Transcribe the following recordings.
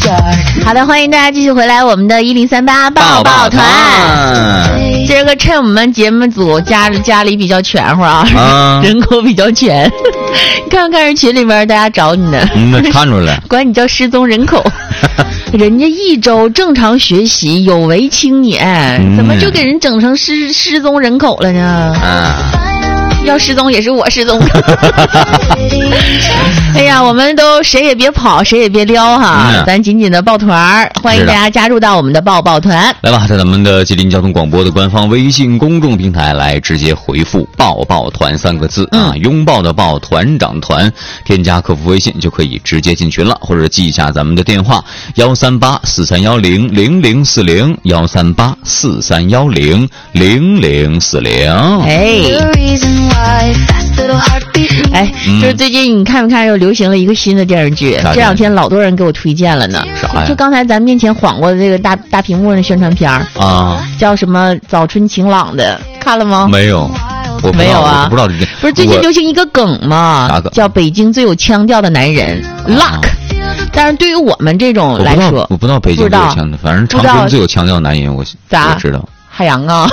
好的，欢迎大家继续回来我们的1038抱抱团。今儿个趁我们节目组家里比较全乎啊，人口比较全，看人群里面大家找你呢， 那看出来， 管你叫失踪人口。人家一周正常学习有为青年，怎么就给人整成失踪人口了呢？要失踪也是我失踪。哎呀，我们都谁也别跑，谁也别撩哈，咱紧紧的抱团，欢迎大家加入到我们的抱抱团。 来吧，在咱们的吉林交通广播的官方微信公众平台来直接回复抱抱团3个字啊，拥抱的抱，团长团，添加客服微信就可以直接进群了，或者记一下咱们的电话13843100040，13843100040。 就是最近你看没看又流行了一个新的电视剧，这两天老多人给我推荐了呢。就刚才咱面前晃过的这个大屏幕的宣传片啊，叫什么早春晴朗的，看了吗？ 没有，我没有啊， 不知道。 不是最近流行一个梗吗？叫北京最有腔调的男人 Luck。但是对于我们这种来说， 我不知道北京最有腔调，反正长春最有腔调的男人我知道。 海洋啊，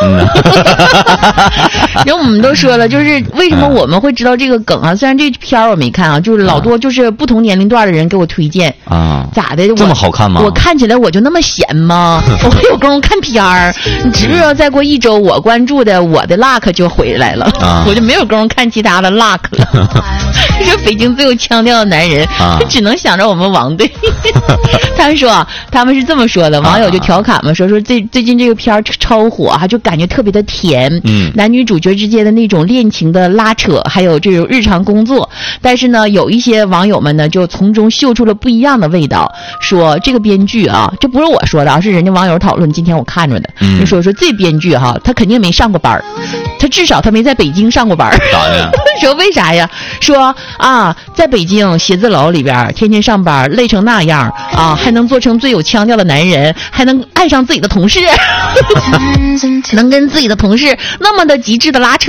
然后我们都说了，就是为什么我们会知道这个梗啊？虽然这片儿我没看啊，就是老多就是不同年龄段的人给我推荐啊，咋的？ 这么好看吗？ 我看起来我就那么闲吗？我会有功夫看片儿？你知不知道？再过一周，我关注的我的 luck 就回来了，我就没有功夫看其他的 luck 了。这北京最有腔调的男人，只能想着我们王队。他们是这么说的，网友就调侃嘛，说最近这个片儿超火哈，就感觉特别的甜，男女主角之间的那种恋情的拉扯，还有这种日常工作。但是呢，有一些网友们呢，就从中嗅出了不一样的味道，说这个编剧啊，这不是我说的啊，是人家网友讨论，今天我看着的，就说这编剧哈，他肯定没上过班，他至少他没在北京上过班。 咋的？ 说为啥呀？说啊，在北京写字楼里边天天上班累成那样啊，还能做成最有腔调的男人，还能爱上自己的同事，能跟自己的同事那么的极致的拉扯。